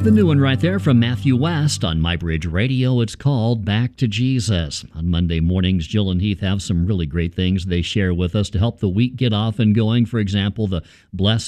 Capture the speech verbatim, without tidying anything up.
The new one right there from Matthew West on MyBridge Radio. It's called Back to Jesus. On Monday mornings, Jill and Heath have some really great things they share with us to help the week get off and going. For example, the Bless